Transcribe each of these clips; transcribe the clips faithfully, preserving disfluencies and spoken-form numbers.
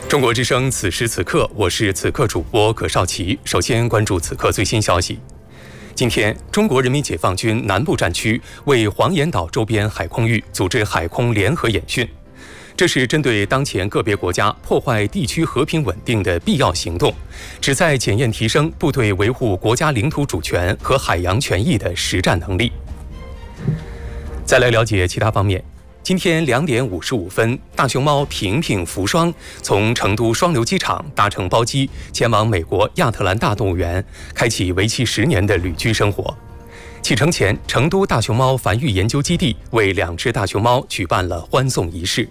中国之声此时此刻，我是此刻主播葛少奇。首先关注此刻最新消息。今天，中国人民解放军南部战区为黄岩岛周边海空域组织海空联合演训，这是针对当前个别国家破坏地区和平稳定的必要行动，旨在检验提升部队维护国家领土主权和海洋权益的实战能力。再来了解其他方面。今天两点五十五分，大熊猫平平福双从成都双流机场搭乘包机前往美国亚特兰大动物园，开启为期十年的旅居生活。启程前，成都大熊猫繁育研究基地为两只大熊猫举办了欢送仪式。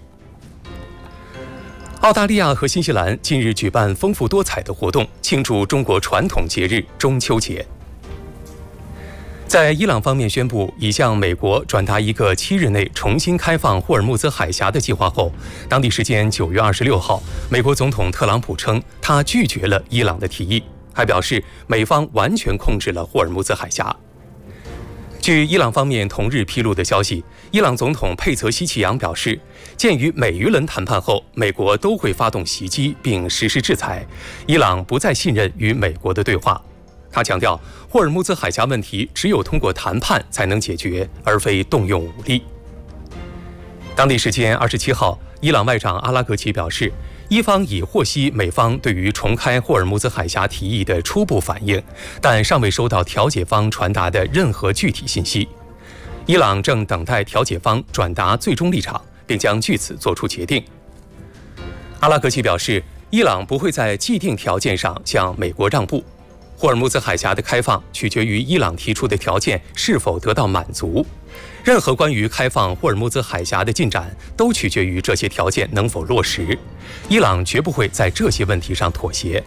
澳大利亚和新西兰近日举办丰富多彩的活动，庆祝中国传统节日中秋节。在伊朗方面宣布已向美国转达一个七日内重新开放霍尔木兹海峡的计划后，当地时间九月二十六号，美国总统特朗普称他拒绝了伊朗的提议，还表示美方完全控制了霍尔木兹海峡。据伊朗方面同日披露的消息，伊朗总统佩泽西奇扬表示，鉴于每一轮谈判后美国都会发动袭击并实施制裁，伊朗不再信任与美国的对话。他强调，霍尔木兹海峡问题只有通过谈判才能解决，而非动用武力。当地时间二十七号，伊朗外长阿拉格齐表示，伊方已获悉美方对于重开霍尔木兹海峡提议的初步反应，但尚未收到调解方传达的任何具体信息。伊朗正等待调解方转达最终立场，并将据此作出决定。阿拉格齐表示，伊朗不会在既定条件上向美国让步。霍尔木兹海峡的开放取决于伊朗提出的条件是否得到满足，任何关于开放霍尔木兹海峡的进展都取决于这些条件能否落实，伊朗绝不会在这些问题上妥协。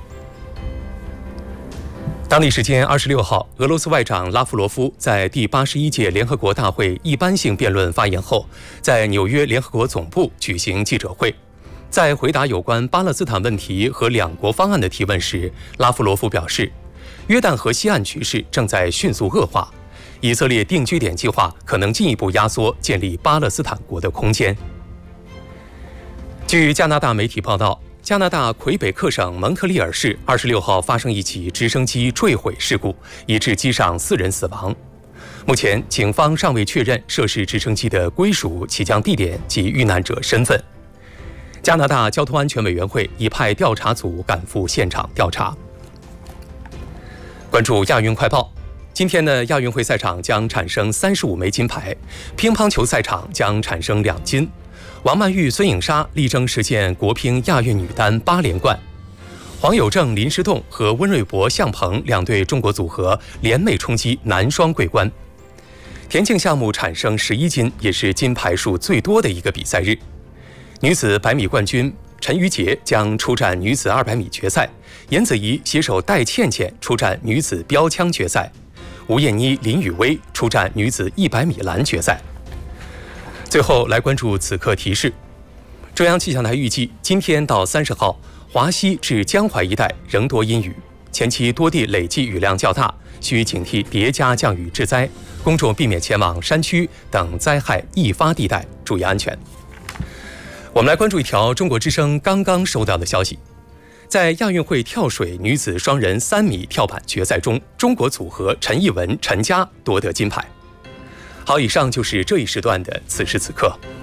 当地时间二十六号，俄罗斯外长拉夫罗夫在第八十一届联合国大会一般性辩论发言后，在纽约联合国总部举行记者会。在回答有关巴勒斯坦问题和两国方案的提问时，拉夫罗夫表示，约旦河西岸局势正在迅速恶化，以色列定居点计划可能进一步压缩建立巴勒斯坦国的空间。据加拿大媒体报道，加拿大魁北克省蒙特利尔市二十六号发生一起直升机坠毁事故，以致机上四人死亡。目前，警方尚未确认涉事直升机的归属、起降地点及遇难者身份。加拿大交通安全委员会已派调查组赶赴现场调查。关注亚运快报，今天的亚运会赛场将产生三十五枚金牌，乒乓球赛场将产生两金。王曼玉、孙颖莎力争实现国乒亚运女单八连冠。黄有正、林诗栋和温瑞博、向鹏两对中国组合联袂冲击男双桂冠。田径项目产生十一金，也是金牌数最多的一个比赛日。女子百米冠军陈瑜婕将出战女子二百米决赛，严子怡携手戴倩倩出战女子标枪决赛，吴艳妮、林雨薇出战女子一百米栏决赛。最后来关注此刻提示，中央气象台预计今天到三十号，华西至江淮一带仍多阴雨，前期多地累计雨量较大，需警惕叠加降雨致灾，公众避免前往山区等灾害易发地带，注意安全。我们来关注一条中国之声刚刚收到的消息，在亚运会跳水女子双人三米跳板决赛中，中国组合陈艺文、陈佳夺得金牌。好，以上就是这一时段的此时此刻。